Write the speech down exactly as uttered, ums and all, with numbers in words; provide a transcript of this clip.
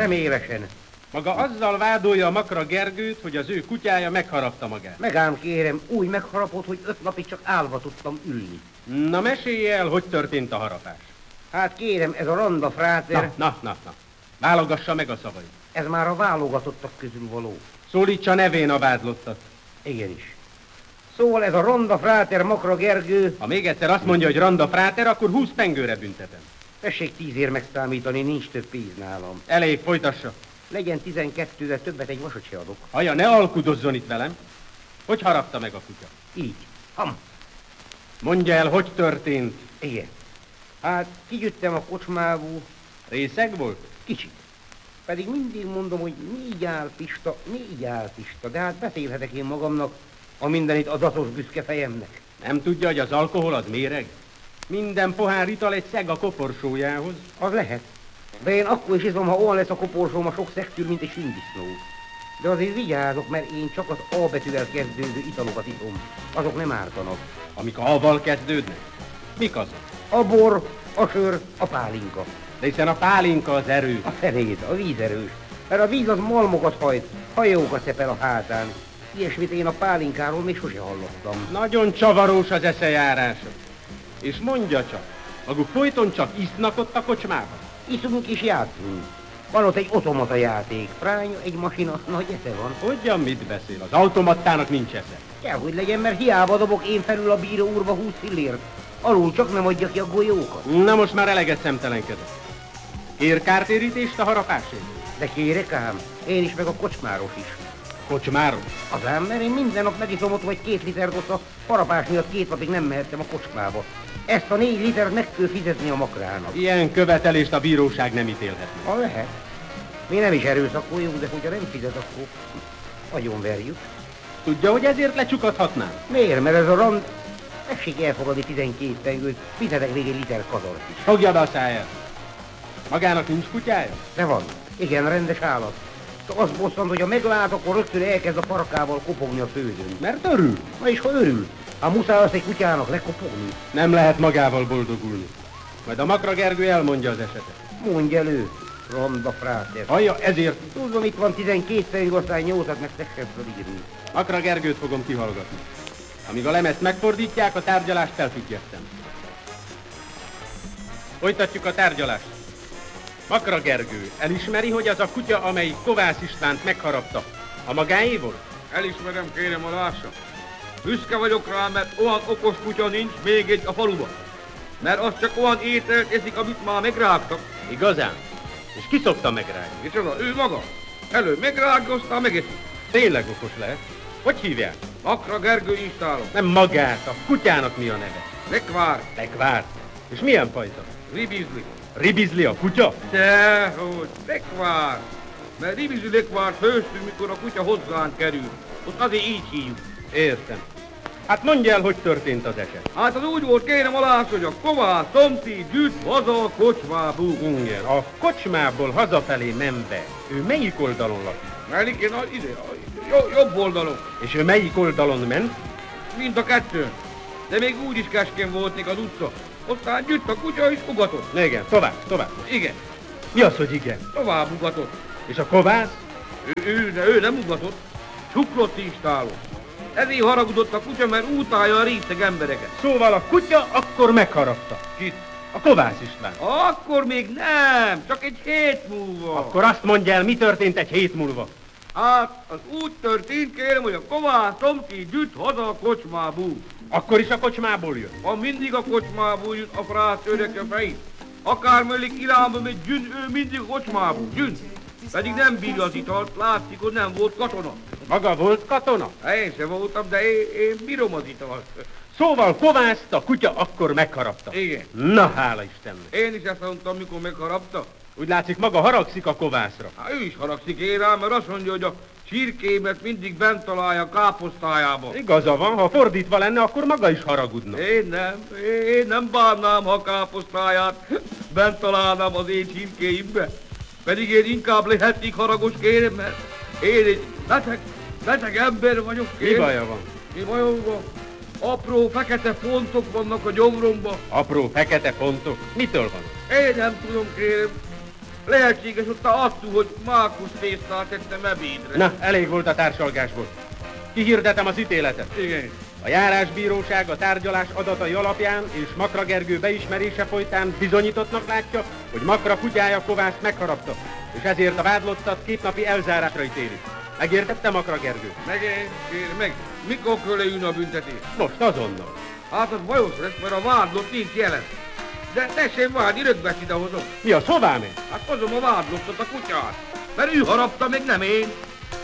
Remélesen. Maga azzal vádolja a Makra Gergőt, hogy az ő kutyája megharapta magát. Megám kérem, úgy megharapott, hogy öt napig csak állva tudtam ülni. Na mesélj el, hogy történt a harapás. Hát kérem, ez a Randa fráter... Na, na, na, na. Válogassa meg a szavait. Ez már a válogatottak közül való. Szólítsa nevén a vádlottat. Igenis. Szóval ez a Randa fráter Makra Gergő... Ha még egyszer azt mondja, hogy Randa fráter, akkor húsz pengőre büntetem. Tessék tízért megszámítani, nincs több pénz nálam. Elég, folytassa. Legyen tizenkettő, de többet egy vasat se adok. Haja, ne alkudozzon itt velem. Hogy harapta meg a kutya? Így. Ham. Mondja el, hogy történt. Igen. Hát kigyüttem a kocsmából. Részeg volt? Kicsit. Pedig mindig mondom, hogy négy áll Pista, négy áll Pista, de hát beszélhetek én magamnak a mindenit adatos büszke fejemnek. Nem tudja, hogy az alkohol az méreg? Minden pohár ital egy szeg a koporsójához. Az lehet. De én akkor is izom, ha olyan lesz a koporsóm a sok szektűr, mint egy sündisznó. De azért vigyázok, mert én csak az A betűvel kezdődő italokat iszom. Azok nem ártanak. Amik A-val kezdődnek? Mik azok? A bor, a sör, a pálinka. De hiszen a pálinka az erő. A fenéd, a víz erős. Mert a víz az malmokat hajt, hajókat szepel a hátán. Ilyesmit én a pálinkáról még sose hallottam. Nagyon csavaros az eszejárása. És mondja csak, maguk folyton csak isznak ott a kocsmában? Iszunk és játszunk. Van ott egy automata játék. Fránya, egy masina, nagy esze van. Hogyan mit beszél? Az automatának nincs esze. Kell, hogy legyen, mert hiába dobok én felül a bíró úrba húsz fillért. Alul csak nem adja ki a golyókat. Na most már eleget szemtelenkedett. Kér kártérítést a harapásért? De kérek ám, én is meg a kocsmáros is. Kocsmáros? Az ám, mert én minden nap megiszom ott vagy két liter ott a harapás miatt két napig nem mehettem a kocsmába. Ezt a négy litert meg kell fizetni a Makrának. Ilyen követelést a bíróság nem ítélhet. Ha lehet. Mi nem is erőszakoljunk, de hogyha nem fizet, akkor nagyon verjük. Tudja, hogy ezért lecsukadhatnám? Miért? Mert ez a rand... Tessék elfogadni tizenkét pengőt, fizetek még egy liter kazart is. Fogja be a száját. Magának nincs kutyája? De van. Igen, rendes állat. Csak azt bosszant, hogy ha meglát, akkor rögtön elkezd a parkával kopogni a földön. Mert örül. Na és ha örül, ha muszáj azt egy kutyának lekopogni. Nem lehet magával boldogulni. Majd a Makra Gergő elmondja az esetet. Mondj elő, Randa fráter. Hallja, ezért... Tudom, itt van tizenkét pengő, aztán nyolcat meg szekkel írni. Makra Gergőt fogom kihallgatni. Amíg a lemezt megfordítják, a tárgyalást felfüggesztem. Folytatjuk a tárgyalást. Makra Gergő elismeri, hogy az a kutya, amely Kovász Istvánt megharapta, a magáé volt? Elismerem, kérem, a lássa. Büszke vagyok rá, mert olyan okos kutya nincs még egy a faluban. Mert az csak olyan ételt eszik, amit már megrágtak. Igazán? És ki szokta megrágni? És az ő maga. Elő megrágja, aztán megeszik. Tényleg okos lehet. Hogy hívják? Makra Gergő istálom. Nem magát, a kutyának mi a neve? Lekvár. Lekvár. És milyen fajta? Ribizli. Ribizli a kutya? Dehogy, lekvár. Mert ribizli lekvár főztünk, mikor a kutya hozzánk kerül. Ott azért így hívjuk. Értem. Hát mondja el, hogy történt az eset. Hát az úgy volt, kérem alá, hogy a Kovász szomszéd gyűjt haza a kocsmából. Igen, a kocsmából hazafelé menve. Ő melyik oldalon lakik? Melyik én az ide, a jo- jobb oldalon. És ő melyik oldalon ment? Mind a kettőn. De még úgy is keskén volt még az utca. Aztán gyűjt a kutya és ugatott. Igen, tovább, tovább. Igen, Mi az, hogy igen? tovább ugatott. És a kovász? Ő, ő, de ő nem ugatott. Csuklott istáló. Ezért haragudott a kutya, mert utálja a réteg embereket. Szóval a kutya akkor megharapta. Kit? A Kovász István. Akkor még nem, csak egy hét múlva. Akkor azt mondja el, mi történt egy hét múlva. Hát, az úgy történt, kérem, hogy a Kovász szomszéd gyűjt haza a kocsmából. Akkor is a kocsmából jön. Ha mindig a kocsmából jön, a frác örökje fejét. Akármelyik irányba megy gyűn, ő mindig a kocsmából, gyűn. Pedig nem bírja az italt, látszik, hogy nem volt katona. Maga volt katona? Én sem voltam, de én, én bírom az italt. Szóval Kovászt a kutya akkor megharapta. Igen. Na, hála Istennek. Én is ezt mondtam, mikor megharapta. Úgy látszik, maga haragszik a Kovászra. Hát ő is haragszik én rám, mert azt mondja, hogy a csirkémet mindig bent találja a káposztájába. Igaza van, ha fordítva lenne, akkor maga is haragudna. Én nem, én nem bánnám, ha a káposztáját bent találnám az én csirkéimbe. Pedig én inkább lehetnék haragos, kérem, mert én egy beteg, beteg ember vagyok, kérem. Mi baja van? Mi bajom van? Apró fekete pontok vannak a gyomromba. Apró fekete pontok? Mitől van? Én nem tudom, kérem. Lehetséges ott a asszú, hogy mákus tésztát tettem ebédre. Na, elég volt a társalgásból. Kihirdetem az ítéletet. Igen. A járásbíróság a tárgyalás adatai alapján és Makra Gergő beismerése folytán bizonyítottnak látja, hogy Makra kutyája Kovászt megharapta, és ezért a vádlottat kétnapi elzárásra ítéli. Megértette Makra Gergő? Meg, kér, meg. Mikor kell leülni a büntetés? Most azonnal. Hát az bajos lesz, mert a vádlott nincs jelen. De tessék várni, rögvest idehozom. Mi az, hová megy? Hát hozom a vádlottot, a kutyát. Mert ő harapta, még nem én.